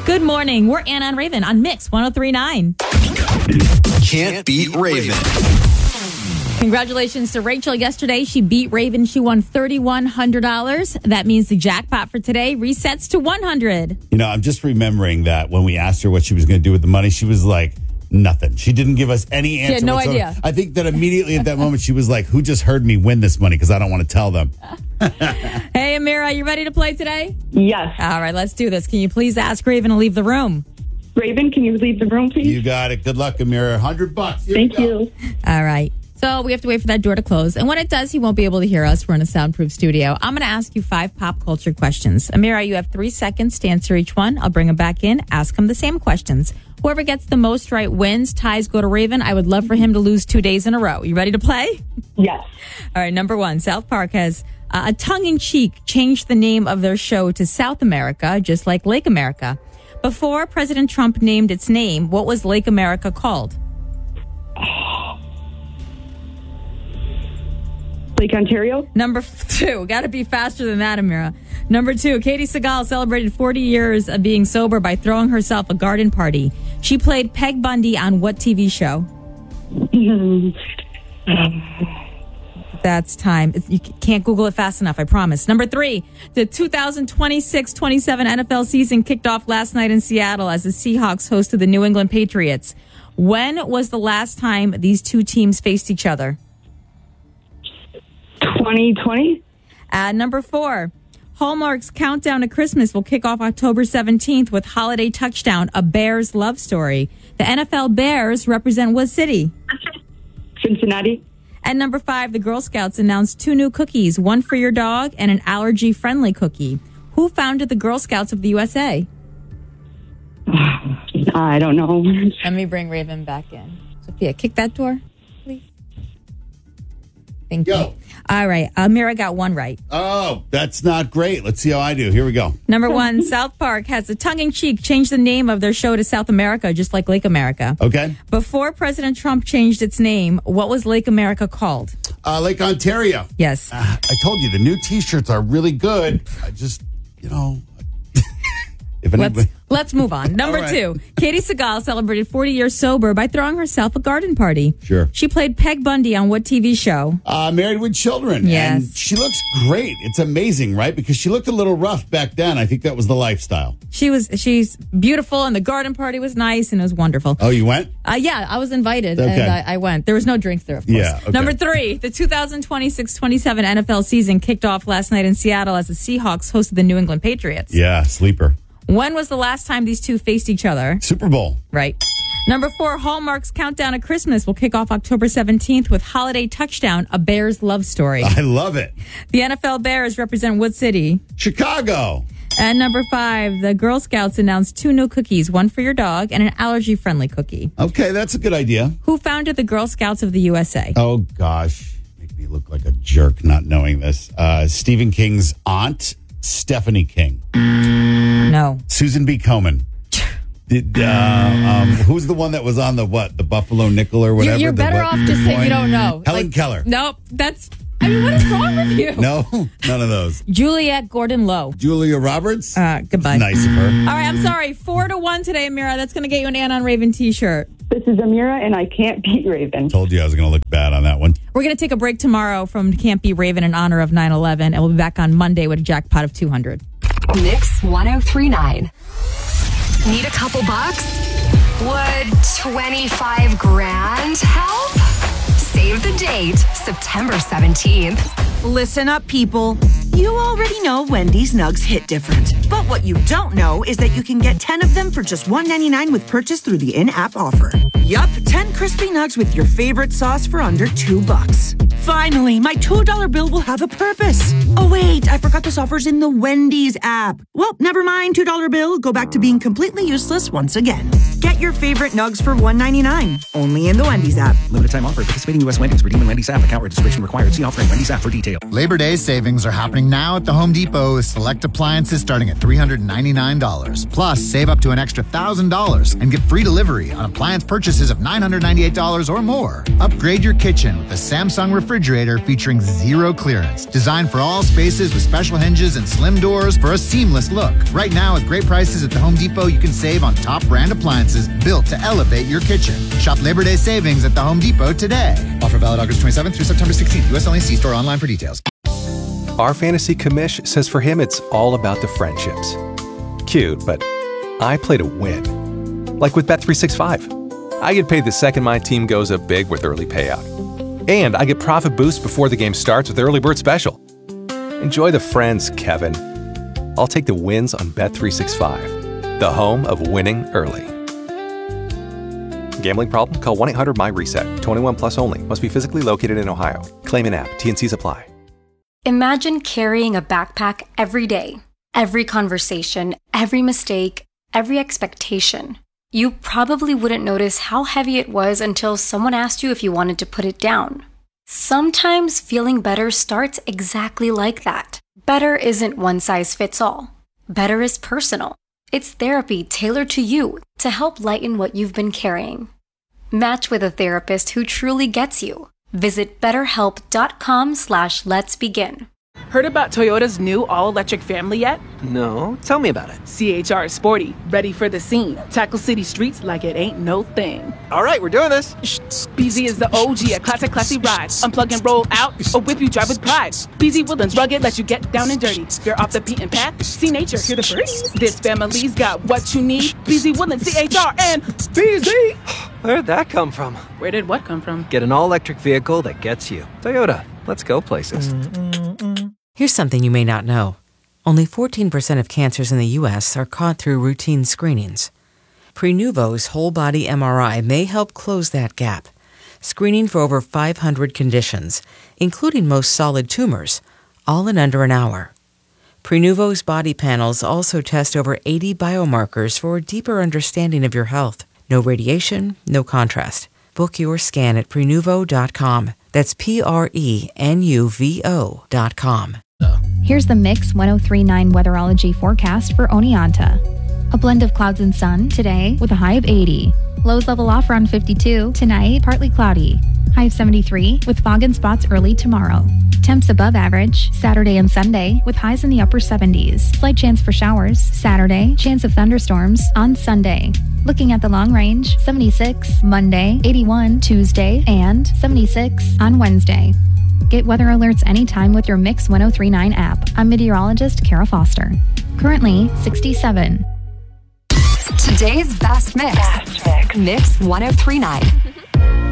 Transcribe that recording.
Good morning. We're Anna and Raven on Mix 103.9. Can't beat Raven. Congratulations to Rachel. Yesterday, she beat Raven. She won $3,100. That means the jackpot for today resets to $100. You know, I'm just remembering that when we asked her what she was going to do with the money, she was like, nothing. She didn't give us any answer. She had no whatsoever. idea. I think that immediately at that moment, she was like, who just heard me win this money? Because I don't want to tell them. Hey, Amira, you ready to play today? Yes. All right, let's do this. Can you please ask Raven to leave the room? Raven, can you leave the room, please? You got it. Good luck, Amira. $100. Here Thank we go. you. All right. So we have to wait for that door to close. And when it does, he won't be able to hear us. We're in a soundproof studio. I'm going to ask you 5 pop culture questions. Amira, you have 3 seconds to answer each one. I'll bring him back in, ask him the same questions. Whoever gets the most right wins. Ties go to Raven. I would love for him to lose 2 days in a row. You ready to play? Yes. All right. Number 1, South Park has a tongue-in-cheek changed the name of their show to South America, just like Lake America. Before President Trump named its name, what was Lake America called? Lake Ontario? Number 2, got to be faster than that, Amira. Number 2, Katie Seagal celebrated 40 years of being sober by throwing herself a garden party. She played Peg Bundy on what TV show? That's time. You can't Google it fast enough, I promise. Number 3, the 2026-27 NFL season kicked off last night in Seattle as the Seahawks hosted the New England Patriots. When was the last time these two teams faced each other? 2020? Number 4, Hallmark's Countdown to Christmas will kick off October 17th with Holiday Touchdown, a Bears love story. The NFL Bears represent what city? Cincinnati? And number 5, the Girl Scouts announced 2 new cookies, one for your dog and an allergy-friendly cookie. Who founded the Girl Scouts of the USA? I don't know. Let me bring Raven back in. Sophia, kick that door, please. Thank you. All right. Amira got 1 right. Oh, that's not great. Let's see how I do. Here we go. Number 1, South Park has a tongue-in-cheek changed the name of their show to South America, just like Lake America. Okay. Before President Trump changed its name, what was Lake America called? Lake Ontario. Yes. I told you, the new T-shirts are really good. I just, if anybody... Let's move on. Number 2, Katie Seagal celebrated 40 years sober by throwing herself a garden party. Sure. She played Peg Bundy on what TV show? Married with Children. Yes. And she looks great. It's amazing, right? Because she looked a little rough back then. I think that was the lifestyle. She's beautiful, and the garden party was nice, and it was wonderful. Oh, you went? Yeah, I was invited, Okay. and I went. There was no drinks there, of course. Yeah, okay. Number 3, the 2026-27 NFL season kicked off last night in Seattle as the Seahawks hosted the New England Patriots. Yeah, sleeper. When was the last time these two faced each other? Super Bowl. Right. Number 4, Hallmark's Countdown to Christmas will kick off October 17th with Holiday Touchdown, a Bears love story. I love it. The NFL Bears represent what city? Chicago. And number 5, the Girl Scouts announced 2 new cookies, one for your dog and an allergy-friendly cookie. Okay, that's a good idea. Who founded the Girl Scouts of the USA? Oh, gosh. Make me look like a jerk not knowing this. Stephen King's aunt, Stephanie King. No. Susan B. Komen. Who's the one that was on the Buffalo Nickel or whatever? You're better off just saying you don't know. Helen Keller. Nope. What is wrong with you? No, none of those. Juliette Gordon-Lowe. Julia Roberts? Goodbye. Nice of her. All right, I'm sorry. 4-1 today, Amira. That's going to get you an Anna on Raven t-shirt. This is Amira, and I can't beat Raven. Told you I was going to look bad on that one. We're going to take a break tomorrow from Can't Be Raven in honor of 9/11, and we'll be back on Monday with a jackpot of $200. Mix 103.9. Need a couple bucks? Would 25 grand help? Save the date, September 17th. Listen up, people. You already know Wendy's Nugs hit different. But what you don't know is that you can get 10 of them for just $1.99 with purchase through the in-app offer. Yup, 10 crispy nugs with your favorite sauce for under $2. Finally, my $2 bill will have a purpose. Oh wait, I forgot this offer's in the Wendy's app. Well, never mind, $2 bill. Go back to being completely useless once again. Get your favorite nugs for $1.99. Only in the Wendy's app. Limited time offer. Participating U.S. Wendy's. Redeem in Wendy's app. Account registration required. See offering Wendy's app for detail. Labor Day savings are happening now at the Home Depot with select appliances starting at $399. Plus, save up to an extra $1,000 and get free delivery on appliance purchases of $998 or more. Upgrade your kitchen with a Samsung refrigerator featuring zero clearance. Designed for all spaces with special hinges and slim doors for a seamless look. Right now, with great prices at the Home Depot, you can save on top brand appliances built to elevate your kitchen. Shop Labor Day savings at the Home Depot today. Offer valid August 27th through September 16th. U.S. only. See store online for details. Our fantasy commish says for him it's all about the friendships. Cute, but I play to win. Like with Bet365. I get paid the second my team goes up big with early payout. And I get profit boost before the game starts with Early Bird Special. Enjoy the friends, Kevin. I'll take the wins on Bet365, the home of winning early. Gambling problem? Call 1-800-MY-RESET. 21 plus only. Must be physically located in Ohio. Claim in app. T&Cs apply. Imagine carrying a backpack every day. Every conversation, every mistake, every expectation. You probably wouldn't notice how heavy it was until someone asked you if you wanted to put it down. Sometimes feeling better starts exactly like that. Better isn't one size fits all. Better is personal. It's therapy tailored to you to help lighten what you've been carrying. Match with a therapist who truly gets you. Visit BetterHelp.com/let'sbegin. Heard about Toyota's new all-electric family yet? No, tell me about it. CHR is sporty, ready for the scene. Tackle city streets like it ain't no thing. All right, we're doing this. BZ is the OG, a classy ride. Unplug and roll out, or whip you drive with pride. BZ Woodlands rugged, let you get down and dirty. You're off the beaten path, see nature, hear the birds. This family's got what you need. BZ Woodlands, CHR, and BZ. Where'd that come from? Where did what come from? Get an all-electric vehicle that gets you. Toyota, let's go places. Here's something you may not know. Only 14% of cancers in the U.S. are caught through routine screenings. Prenuvo's whole-body MRI may help close that gap, screening for over 500 conditions, including most solid tumors, all in under an hour. Prenuvo's body panels also test over 80 biomarkers for a deeper understanding of your health. No radiation, no contrast. Book your scan at Prenuvo.com. That's Prenuvo.com. Here's the Mix 1039 weatherology forecast for Oneonta. A blend of clouds and sun today with a high of 80. Lows level off around 52. Tonight, partly cloudy. High of 73 with fog and spots early tomorrow. Temps above average Saturday and Sunday with highs in the upper 70s. Slight chance for showers Saturday. Chance of thunderstorms on Sunday. Looking at the long range, 76 Monday, 81 Tuesday, and 76 on Wednesday. Get weather alerts anytime with your Mix 1039 app. I'm meteorologist Kara Foster. Currently 67. Today's best mix. Mix 1039.